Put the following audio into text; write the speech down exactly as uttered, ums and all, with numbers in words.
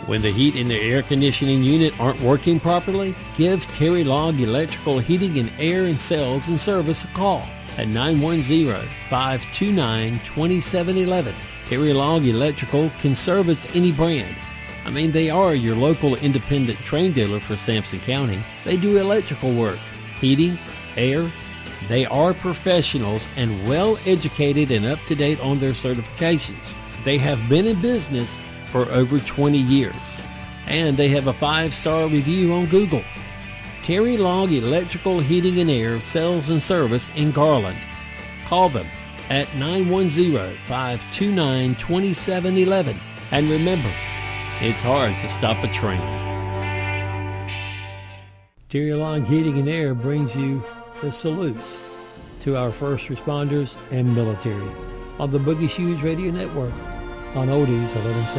When the heat in the air conditioning unit aren't working properly, give Terry Log Electrical Heating and Air and Sales and Service a call at nine one zero, five two nine, two seven one one. Terry Log Electrical can service any brand. I mean, they are your local independent train dealer for Sampson County. They do electrical work, heating, air. They are professionals and well educated and up to date on their certifications. They have been in business for over twenty years, and they have a five-star review on Google. Terry Log Electrical Heating and Air Sales and Service in Garland. Call them at nine one zero, five two nine, two seven one one. And remember, it's hard to stop a train. Terry Log Heating and Air brings you the salute to our first responders and military on the Boogie Shoes Radio Network on Oldies eleven seventy.